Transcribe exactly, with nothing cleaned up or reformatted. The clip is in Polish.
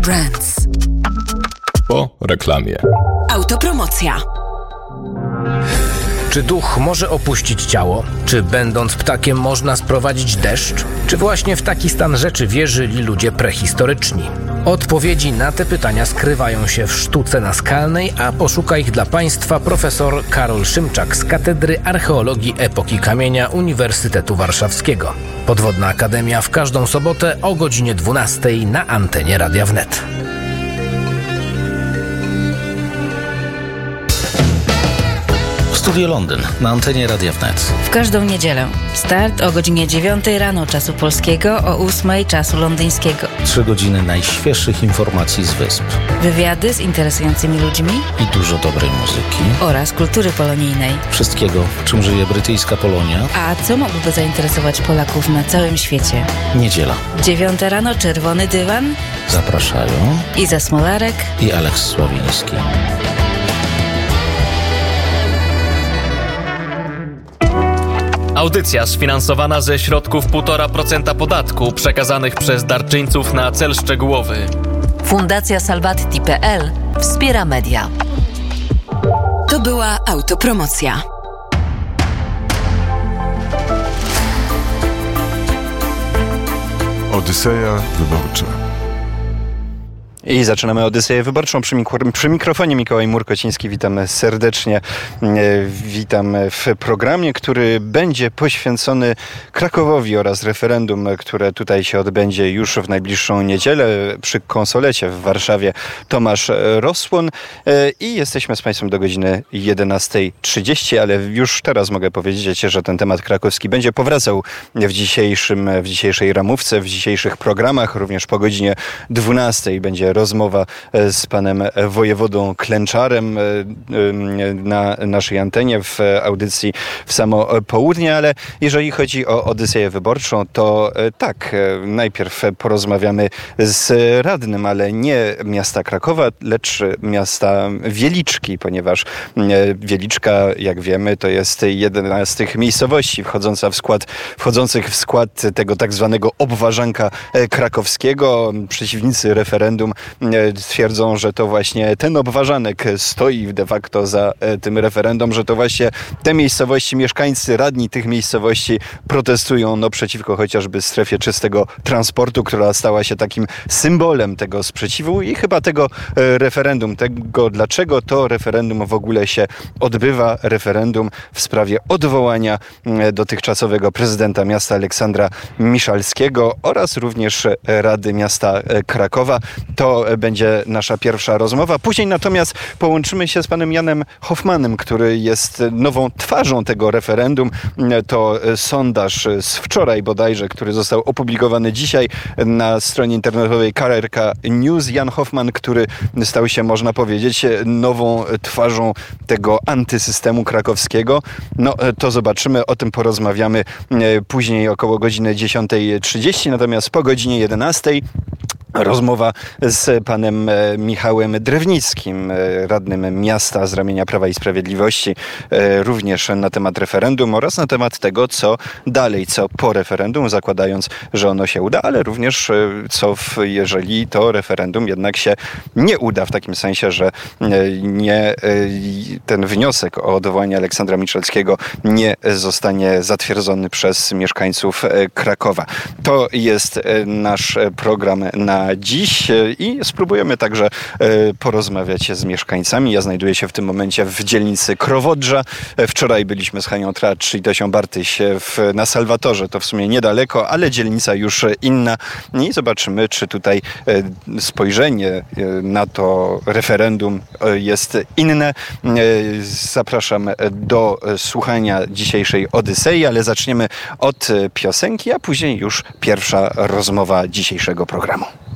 Brands. Po reklamie. Autopromocja. Czy duch może opuścić ciało? Czy będąc ptakiem można sprowadzić deszcz? Czy właśnie w taki stan rzeczy wierzyli ludzie prehistoryczni? Odpowiedzi na te pytania skrywają się w sztuce naskalnej, a poszuka ich dla Państwa profesor Karol Szymczak z Katedry Archeologii Epoki Kamienia Uniwersytetu Warszawskiego. Podwodna Akademia w każdą sobotę o godzinie dwunastej na antenie Radia Wnet. Studio Londyn na antenie Radia Wnet. W każdą niedzielę. Start o godzinie dziewiątej rano czasu polskiego, o ósmej czasu londyńskiego. Trzy godziny najświeższych informacji z wysp. Wywiady z interesującymi ludźmi I dużo dobrej muzyki. oraz kultury polonijnej. Wszystkiego, czym żyje brytyjska Polonia. A co mogłoby zainteresować Polaków na całym świecie? Niedziela. Dziewiąta rano Czerwony Dywan, Zapraszają Iza Smolarek i Aleks Sławiński. Audycja sfinansowana ze środków półtora procent podatku przekazanych przez darczyńców na cel szczegółowy. Fundacja Salvati kropka pe el wspiera media. To była autopromocja. Odyseja wyborcza. I zaczynamy Odyseję Wyborczą. Przy, mikro, przy mikrofonie Mikołaj Murkociński. Witam serdecznie. E, witam w programie, który będzie poświęcony Krakowowi oraz referendum, które tutaj się odbędzie już w najbliższą niedzielę przy konsolecie w Warszawie. Tomasz Rosłon. E, I jesteśmy z Państwem do godziny jedenasta trzydzieści, ale już teraz mogę powiedzieć, że ten temat krakowski będzie powracał w dzisiejszym, w dzisiejszej ramówce, w dzisiejszych programach. Również po godzinie dwunastej będzie rozmowa z panem wojewodą Klęczarem na naszej antenie w audycji w samo południe, ale jeżeli chodzi o Odyseję Wyborczą, to tak, najpierw porozmawiamy z radnym, ale nie miasta Krakowa, lecz miasta Wieliczki, ponieważ Wieliczka, jak wiemy, to jest jedna z tych miejscowości wchodząca w skład, wchodzących w skład tego tak zwanego obwarzanka krakowskiego. Przeciwnicy referendum twierdzą, że to właśnie ten obwarzanek stoi de facto za tym referendum, że to właśnie te miejscowości, mieszkańcy, radni tych miejscowości protestują no, przeciwko chociażby strefie czystego transportu, która stała się takim symbolem tego sprzeciwu i chyba tego referendum, tego dlaczego to referendum w ogóle się odbywa, referendum w sprawie odwołania dotychczasowego prezydenta miasta Aleksandra Miszalskiego oraz również Rady Miasta Krakowa. To będzie nasza pierwsza rozmowa. Później natomiast połączymy się z panem Janem Hoffmanem, który jest nową twarzą tego referendum. To sondaż z wczoraj bodajże, który został opublikowany dzisiaj na stronie internetowej K R K News. Jan Hoffman, który stał się, można powiedzieć, nową twarzą tego antysystemu krakowskiego. No to zobaczymy, o tym porozmawiamy później około godziny dziesiąta trzydzieści, natomiast po godzinie jedenastej rozmowa z panem Michałem Drewnickim, radnym miasta z ramienia Prawa i Sprawiedliwości, również na temat referendum oraz na temat tego, co dalej, co po referendum, zakładając, że ono się uda, ale również co w, jeżeli to referendum jednak się nie uda, w takim sensie, że nie, ten wniosek o odwołanie Aleksandra Miszalskiego nie zostanie zatwierdzony przez mieszkańców Krakowa. To jest nasz program na dziś i spróbujemy także porozmawiać z mieszkańcami. Ja znajduję się w tym momencie w dzielnicy Krowodrza. Wczoraj byliśmy z Hanią Tracz i Tosią Bartyś w, na Salwatorze. To w sumie niedaleko, ale dzielnica już inna. I zobaczymy, czy tutaj spojrzenie na to referendum jest inne. Zapraszam do słuchania dzisiejszej Odysei, ale zaczniemy od piosenki, a później już pierwsza rozmowa dzisiejszego programu.